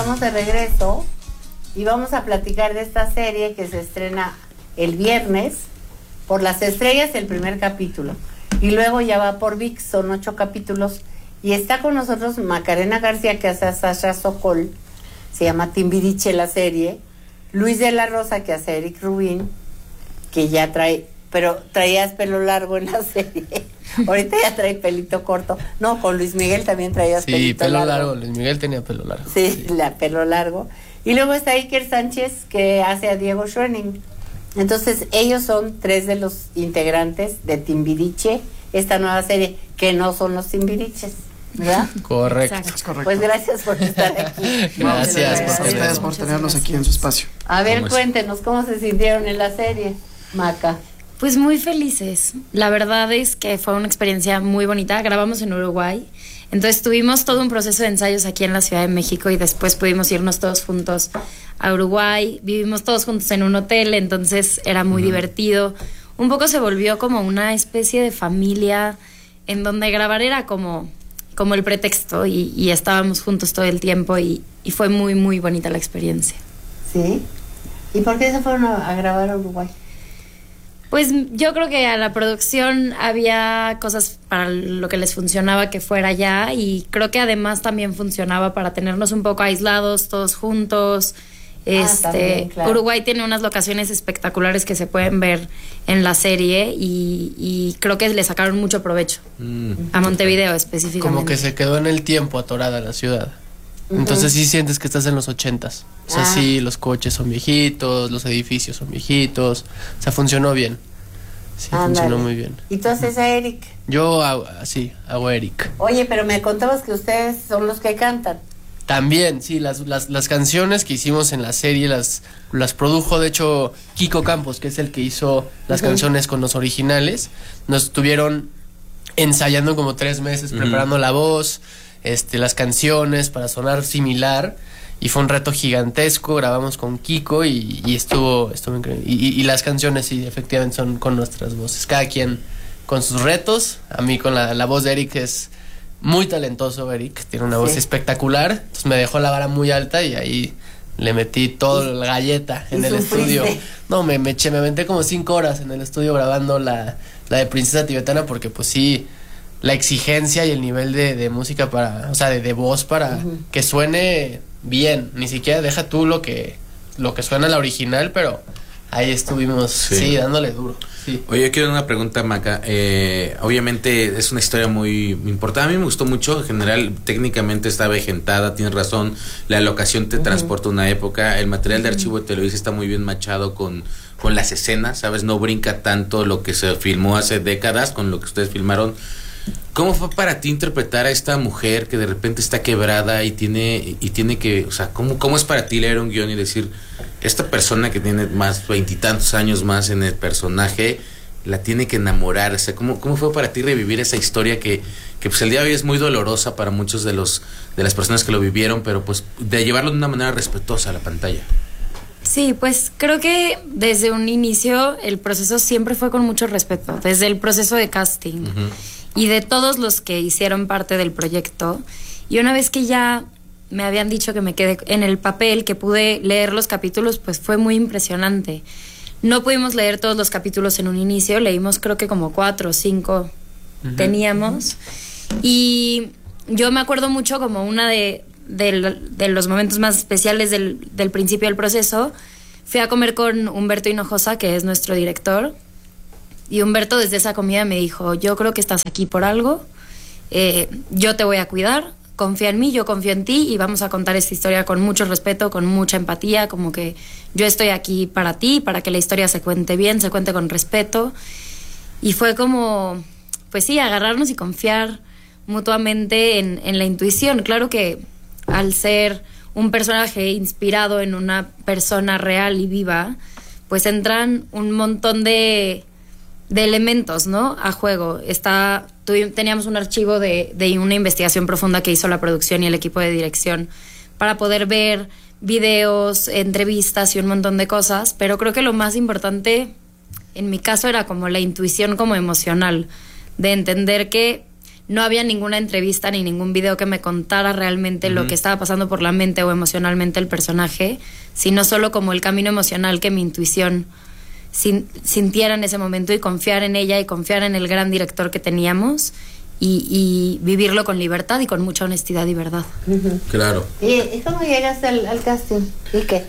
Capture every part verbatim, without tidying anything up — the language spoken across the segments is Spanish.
estamos de regreso y vamos a platicar de esta serie que se estrena el viernes por Las Estrellas, el primer capítulo, y luego ya va por V I X, son ocho capítulos, y está con nosotros Macarena García, que hace a Sasha Sokol, se llama Timbiriche la serie, Luis de la Rosa, que hace a Eric Rubin, que ya trae, pero traías pelo largo en la serie. Ahorita ya trae pelito corto. No, con Luis Miguel también traías sí, pelito pelo largo. largo. Luis Miguel tenía pelo largo. Sí, sí, la pelo largo. Y luego está Iker Sánchez, que hace a Diego Schoening. Entonces, ellos son tres de los integrantes de Timbiriche, esta nueva serie, que no son los Timbiriches, ¿verdad? Correcto. Correcto. Pues gracias por estar aquí. Gracias por, ustedes por tenernos aquí en su espacio. A ver, cuéntenos, ¿cómo se sintieron en la serie, Maca? Pues muy felices. La verdad es que fue una experiencia muy bonita. Grabamos en Uruguay. Entonces tuvimos todo un proceso de ensayos aquí en la Ciudad de México y después pudimos irnos todos juntos a Uruguay. Vivimos todos juntos en un hotel, entonces era muy uh-huh. divertido. Un poco se volvió como una especie de familia en donde grabar era como, como el pretexto y, y estábamos juntos todo el tiempo y, y fue muy, muy bonita la experiencia. ¿Sí? ¿Y por qué se fueron a, a grabar a Uruguay? Pues yo creo que a la producción había cosas para lo que les funcionaba que fuera allá y creo que además también funcionaba para tenernos un poco aislados todos juntos. Ah, este también, claro. Uruguay tiene unas locaciones espectaculares que se pueden ver en la serie y, y creo que le sacaron mucho provecho mm. a Montevideo específicamente. Como que se quedó en el tiempo atorada la ciudad. Entonces sí sientes que estás en los ochentas. O sea, ah. sí, los coches son viejitos, los edificios son viejitos. O sea, funcionó bien. Sí, Andale. funcionó muy bien. ¿Y tú haces a Eric? Yo hago, sí, hago a Eric. Oye, pero me contabas que ustedes son los que cantan. También, sí, las, las, las canciones que hicimos en la serie las, las produjo, de hecho, Kiko Campos, que es el que hizo las uh-huh. canciones con los originales. Nos estuvieron ensayando como tres meses, uh-huh. preparando la voz, este, las canciones para sonar similar, y fue un reto gigantesco. Grabamos con Kiko y, y estuvo, estuvo increíble. Y, y, y las canciones sí, efectivamente son con nuestras voces, cada quien con sus retos. A mí con la, la voz de Eric es muy talentoso. Eric tiene una sí. voz espectacular, entonces me dejó la vara muy alta y ahí le metí toda la galleta en el sufriste? estudio. No, me, me eché, me aventé como cinco horas en el estudio grabando la, la de Princesa Tibetana, porque pues sí, la exigencia y el nivel de, de música para, o sea, de, de voz para uh-huh. que suene bien, ni siquiera deja tú lo que lo que suena la original, pero ahí estuvimos, sí, sí dándole duro. Sí. Oye, yo quiero una pregunta, Maca. Eh, obviamente es una historia muy importante. A mí me gustó mucho. En general, técnicamente está vegetada, tienes razón. La locación te uh-huh. transporta a una época. El material uh-huh. de archivo de Televisa está muy bien machado con, con las escenas, ¿sabes? No brinca tanto lo que se filmó hace décadas con lo que ustedes filmaron. ¿Cómo fue para ti interpretar a esta mujer que de repente está quebrada y tiene y tiene que, o sea, cómo cómo es para ti leer un guión y decir, esta persona que tiene más veintitantos años más en el personaje la tiene que enamorar? O sea, ¿cómo, cómo fue para ti revivir esa historia que, que pues el día de hoy es muy dolorosa para muchos de los de las personas que lo vivieron, pero pues de llevarlo de una manera respetuosa a la pantalla? Sí, pues creo que desde un inicio el proceso siempre fue con mucho respeto, desde el proceso de casting. Uh-huh. Y de todos los que hicieron parte del proyecto. Y una vez que ya me habían dicho que me quedé en el papel, que pude leer los capítulos, pues fue muy impresionante. No pudimos leer todos los capítulos en un inicio, leímos creo que como cuatro o cinco uh-huh. teníamos. Y yo me acuerdo mucho como una de, de, de los momentos más especiales del, del principio del proceso. Fui a comer con Humberto Hinojosa, que es nuestro director. Y Humberto desde esa comida me dijo, yo creo que estás aquí por algo, eh, yo te voy a cuidar, confía en mí, yo confío en ti y vamos a contar esta historia con mucho respeto, con mucha empatía, como que yo estoy aquí para ti, para que la historia se cuente bien, se cuente con respeto. Y fue como, pues sí, agarrarnos y confiar mutuamente en, en la intuición. Claro que al ser un personaje inspirado en una persona real y viva, pues entran un montón de... de elementos, ¿no? A juego. Está, tuvi, teníamos un archivo de, de una investigación profunda que hizo la producción y el equipo de dirección para poder ver videos, entrevistas y un montón de cosas, pero creo que lo más importante en mi caso era como la intuición como emocional, de entender que no había ninguna entrevista ni ningún video que me contara realmente uh-huh. lo que estaba pasando por la mente o emocionalmente el personaje, sino solo como el camino emocional que mi intuición sin, sintiera en ese momento y confiar en ella y confiar en el gran director que teníamos y, y vivirlo con libertad y con mucha honestidad y verdad. Uh-huh. Claro. ¿Y, y cómo llegaste al, al casting? ¿Y qué?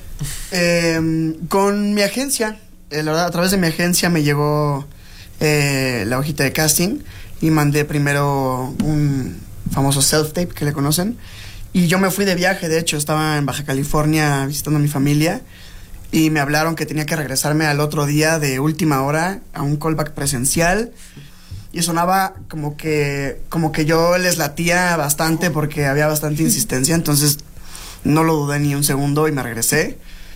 Eh, con mi agencia, eh, la verdad, a través de mi agencia me llegó eh, la hojita de casting. Y mandé primero un famoso self-tape que le conocen. Y yo me fui de viaje, de hecho, estaba en Baja California visitando a mi familia. Y me hablaron que tenía que regresarme al otro día de última hora a un callback presencial. Y sonaba como que, como que yo les latía bastante porque había bastante insistencia. Entonces no lo dudé ni un segundo y me regresé.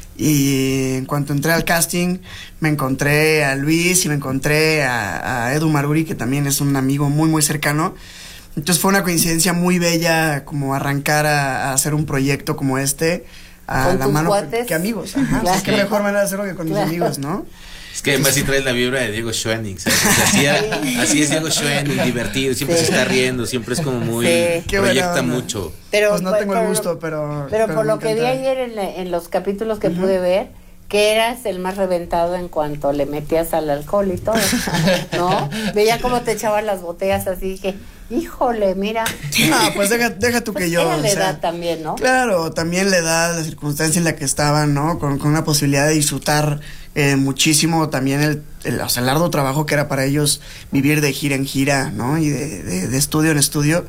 Y en cuanto entré al casting, me encontré a Luis y me encontré a, a Edu Maruri, que también es un amigo muy, muy cercano. Entonces fue una coincidencia muy bella como arrancar a, a hacer un proyecto como este a ¿Con la tus mano cuates? que, que amigos. Ajá, Claro. pues qué mejor manera de hacerlo que con Claro. mis amigos, ¿no? Es que además sí traes la vibra de Diego Schoening, ¿sabes? O sea, así, era- así es Diego Schoening, divertido, siempre Sí. se está riendo, siempre es como muy... Sí. Qué buena proyecta onda. mucho. Pero, Pues no por- tengo el por- gusto, pero... Pero por me lo que vi encanta. ayer en, la- en los capítulos que uh-huh. pude ver, que eras el más reventado en cuanto le metías al alcohol y todo, ¿no? Veía cómo te echaban las botellas así, dije, híjole, mira. No, pues deja, deja tú Pues que yo... era o la sea, edad también, ¿no? Claro, también la edad, la circunstancia en la que estaban, ¿no? Con, con una posibilidad de disfrutar eh, muchísimo también el, el, o sea, el arduo trabajo que era para ellos vivir de gira en gira, ¿no? Y de, de, de estudio en estudio.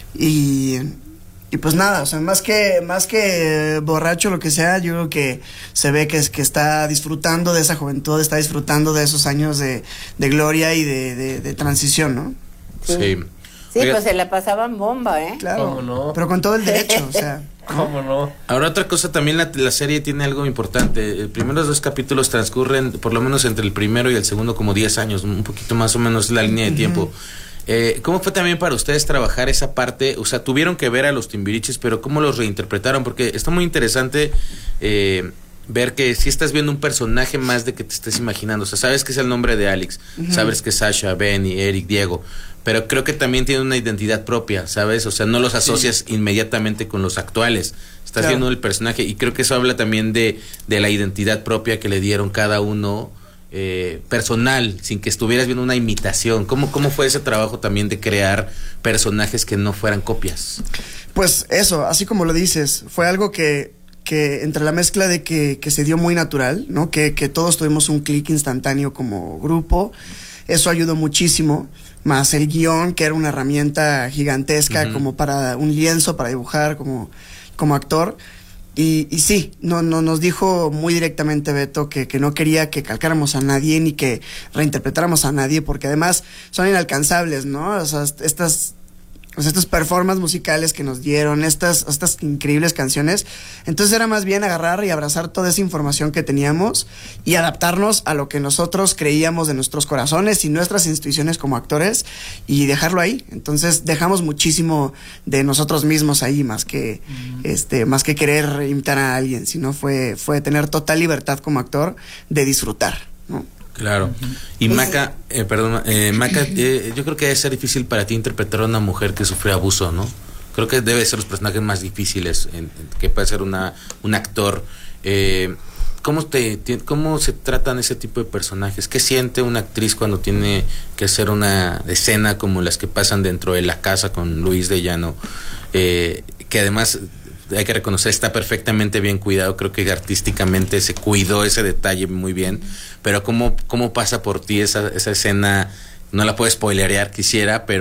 Y, y pues nada, o sea, más que, más que borracho, lo que sea, yo creo que se ve que, es, que está disfrutando de esa juventud, está disfrutando de esos años de, de gloria y de, de, de transición, ¿no? Sí. Sí. Sí, Oiga, pues se la pasaban bomba, ¿eh? Claro, ¿Cómo no? pero con todo el derecho, o sea... ¿Cómo no? Ahora otra cosa, también la, la serie tiene algo importante. Los primeros dos capítulos transcurren, por lo menos entre el primero y el segundo, como diez años, un poquito más o menos la línea de tiempo. Eh, ¿Cómo fue también para ustedes trabajar esa parte? O sea, tuvieron que ver a los Timbiriches, pero ¿cómo los reinterpretaron? Porque está muy interesante eh, ver que si estás viendo un personaje más de que te estés imaginando. O sea, sabes que es el nombre de Alex, uh-huh. sabes que es Sasha, Benny, Eric, Diego, pero creo que también tiene una identidad propia, ¿sabes? O sea, no los asocias sí. inmediatamente con los actuales. Estás claro. viendo el personaje y creo que eso habla también de, de la identidad propia que le dieron cada uno, eh, personal, sin que estuvieras viendo una imitación. ¿Cómo, cómo fue ese trabajo también de crear personajes que no fueran copias? Pues eso, así como lo dices, fue algo que, que entre la mezcla de que, que se dio muy natural, ¿no? Que, que todos tuvimos un clic instantáneo como grupo, eso ayudó muchísimo. Más el guión, que era una herramienta gigantesca, uh-huh. como para un lienzo, para dibujar como, como actor. Y, y sí, no, no, nos dijo muy directamente Beto que, que no quería que calcáramos a nadie ni que reinterpretáramos a nadie, porque además son inalcanzables, ¿no? O sea, estas... Pues estos performances musicales que nos dieron, estas, estas increíbles canciones. Entonces era más bien agarrar y abrazar toda esa información que teníamos y adaptarnos a lo que nosotros creíamos de nuestros corazones y nuestras intuiciones como actores y dejarlo ahí. Entonces dejamos muchísimo de nosotros mismos ahí, más que mm. este, más que querer imitar a alguien, sino fue, fue tener total libertad como actor de disfrutar, ¿no? Claro. Y Maca, eh, perdón, eh, Maca, eh, yo creo que debe ser difícil para ti interpretar a una mujer que sufrió abuso, ¿no? Creo que debe ser los personajes más difíciles en, en, que puede ser una un actor. Eh, ¿cómo, te, te, ¿Cómo se tratan ese tipo de personajes? ¿Qué siente una actriz cuando tiene que hacer una escena como las que pasan dentro de la casa con Luis de Llano? Eh, que además... hay que reconocer, está perfectamente bien cuidado, creo que artísticamente se cuidó ese detalle muy bien, pero cómo, cómo pasa por ti esa, esa escena, no la puedo spoilerear, quisiera, pero